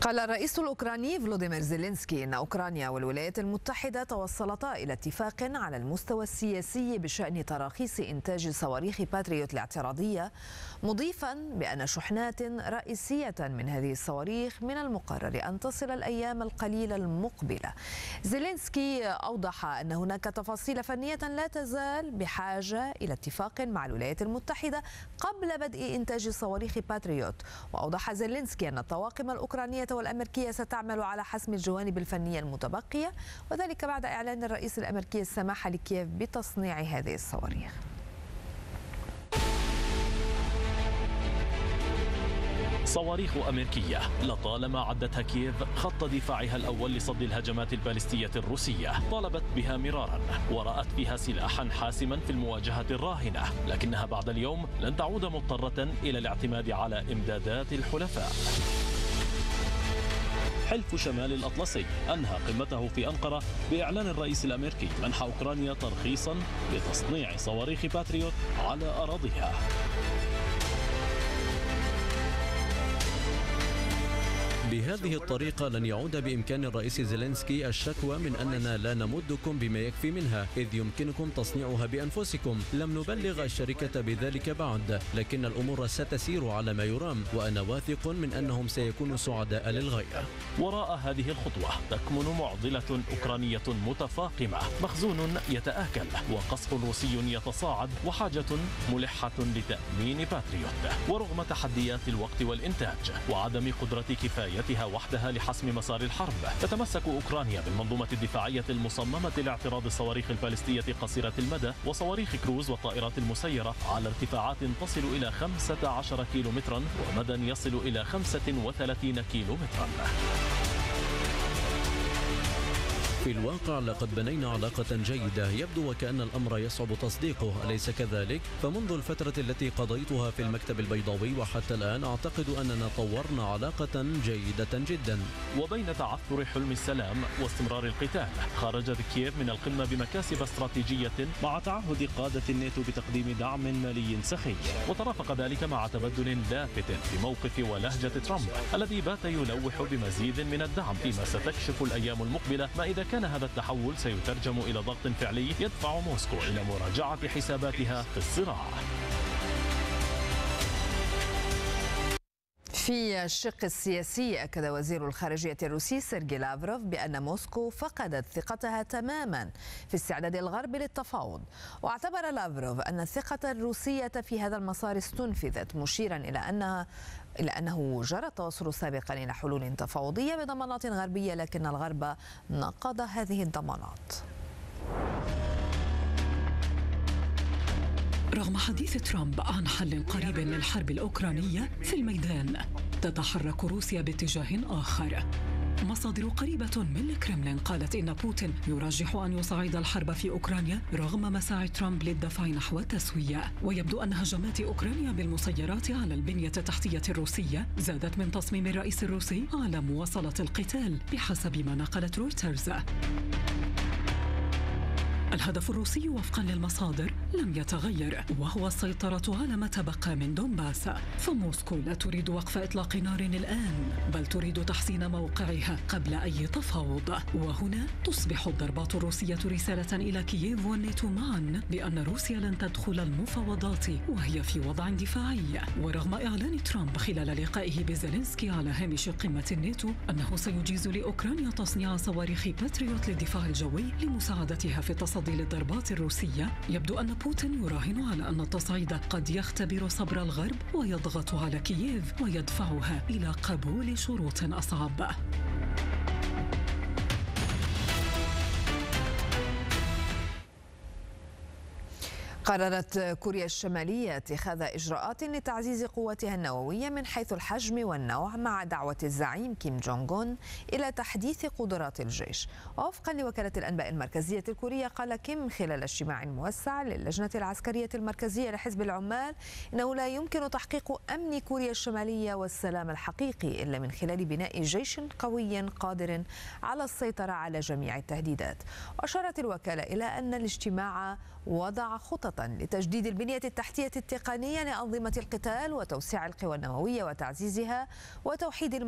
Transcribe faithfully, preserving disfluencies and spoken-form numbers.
قال الرئيس الأوكراني فلوديمير زيلينسكي إن أوكرانيا والولايات المتحدة توصلتا إلى اتفاق على المستوى السياسي بشأن تراخيص إنتاج صواريخ باتريوت الاعتراضية، مضيفا بأن شحنات رئيسية من هذه الصواريخ من المقرر أن تصل الأيام القليلة المقبلة. زيلينسكي أوضح أن هناك تفاصيل فنية لا تزال بحاجة إلى اتفاق مع الولايات المتحدة قبل بدء إنتاج صواريخ باتريوت. وأوضح زيلينسكي أن الطواقم الأوكرانية والأمريكية ستعمل على حسم الجوانب الفنية المتبقية، وذلك بعد إعلان الرئيس الأمريكي السماح لكييف بتصنيع هذه الصواريخ. صواريخ أمريكية لطالما عدتها كييف خط دفاعها الأول لصد الهجمات البالستية الروسية، طالبت بها مرارا ورأت فيها سلاحا حاسما في المواجهة الراهنة، لكنها بعد اليوم لن تعود مضطرة إلى الاعتماد على إمدادات الحلفاء. حلف شمال الأطلسي أنهى قمته في أنقرة بإعلان الرئيس الأمريكي منح أوكرانيا ترخيصا لتصنيع صواريخ باتريوت على أراضيها. بهذه الطريقة لن يعود بإمكان الرئيس زيلينسكي الشكوى من أننا لا نمدكم بما يكفي منها، إذ يمكنكم تصنيعها بأنفسكم. لم نبلغ الشركة بذلك بعد، لكن الأمور ستسير على ما يرام، وأنا واثق من أنهم سيكونوا سعداء للغاية. وراء هذه الخطوة تكمن معضلة أوكرانية متفاقمة، مخزون يتآكل وقصف روسي يتصاعد وحاجة ملحة لتأمين باتريوت. ورغم تحديات الوقت والإنتاج وعدم قدرة كفاية وحدها لحسم مسار الحرب، تتمسك أوكرانيا بالمنظومة الدفاعية المصممة لاعتراض الصواريخ البالستية قصيرة المدى وصواريخ كروز والطائرات المسيرة على ارتفاعات تصل إلى خمسة عشر كيلومترا ومدى يصل إلى خمسة وثلاثين كيلومترا. في الواقع لقد بنينا علاقة جيدة، يبدو وكأن الأمر يصعب تصديقه، أليس كذلك؟ فمنذ الفترة التي قضيتها في المكتب البيضاوي وحتى الآن أعتقد أننا طورنا علاقة جيدة جدا. وبين تعثر حلم السلام واستمرار القتال، خرجت كييف من القمة بمكاسب استراتيجية مع تعهد قادة الناتو بتقديم دعم مالي سخي، وترافق ذلك مع تبدل لافت في موقف ولهجة ترامب الذي بات يلوح بمزيد من الدعم، فيما ستكشف الأيام المقبلة ما إذا كان هذا التحول سيترجم إلى ضغط فعلي يدفع موسكو إلى مراجعة حساباتها في الصراع. في الشق السياسي، أكد وزير الخارجية الروسي سيرجي لافروف بأن موسكو فقدت ثقتها تماما في استعداد الغرب للتفاوض. واعتبر لافروف أن الثقة الروسية في هذا المسار استنفذت، مشيرا إلى أنها إلى أنه جرى التوصل سابقا إلى حلول تفاوضية بضمانات غربية، لكن الغرب نقض هذه الضمانات. رغم حديث ترامب عن حل قريب للحرب الأوكرانية في الميدان، تتحرك روسيا باتجاه آخر. مصادر قريبة من الكرملين قالت إن بوتين يرجح أن يصعد الحرب في أوكرانيا رغم مساعي ترامب للدفع نحو التسوية. ويبدو أن هجمات أوكرانيا بالمسيرات على البنية التحتية الروسية زادت من تصميم الرئيس الروسي على مواصلة القتال بحسب ما نقلت رويترز. الهدف الروسي وفقا للمصادر لم يتغير، وهو السيطرة على ما تبقى من دونباس. فموسكو لا تريد وقف إطلاق نار الآن، بل تريد تحسين موقعها قبل أي تفاوض. وهنا تصبح الضربات الروسية رسالة إلى كييف والناتو معا بأن روسيا لن تدخل المفاوضات وهي في وضع دفاعي. ورغم إعلان ترامب خلال لقائه بزيلينسكي على هامش قمة الناتو أنه سيجيز لأوكرانيا تصنيع صواريخ باتريوت للدفاع الجوي لمساعدتها في التصدي للضربات الروسية، يبدو أن بوتين يراهن على أن التصعيد قد يختبر صبر الغرب ويضغط على كييف ويدفعها إلى قبول شروط أصعب. قررت كوريا الشمالية اتخاذ إجراءات لتعزيز قوتها النووية من حيث الحجم والنوع، مع دعوة الزعيم كيم جونغ أون إلى تحديث قدرات الجيش. ووفقا لوكالة الأنباء المركزية الكورية، قال كيم خلال اجتماع موسع للجنة العسكرية المركزية لحزب العمال إنه لا يمكن تحقيق أمن كوريا الشمالية والسلام الحقيقي إلا من خلال بناء جيش قوي قادر على السيطرة على جميع التهديدات. وأشارت الوكالة إلى أن الاجتماع وضع خططا لتجديد البنية التحتية التقنية لأنظمة القتال وتوسيع القوى النووية وتعزيزها وتوحيد